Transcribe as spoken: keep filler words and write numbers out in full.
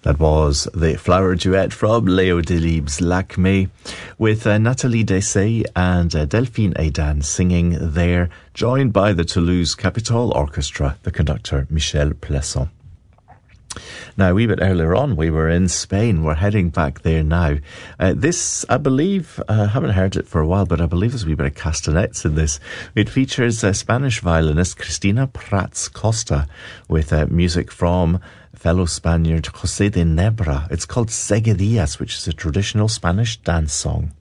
That was the flower duet from Leo Delibes' L'Acme with uh, Nathalie Dessay and uh, Delphine Aidan singing there, joined by the Toulouse Capitol Orchestra, the conductor Michel Plesson. Now, a wee bit earlier on, we were in Spain. We're heading back there now. Uh, this, I believe, I uh, haven't heard it for a while, but I believe there's a wee bit of castanets in this. It features uh, Spanish violinist Cristina Prats Costa with uh, music from fellow Spaniard José de Nebra. It's called Seguidillas, which is a traditional Spanish dance song.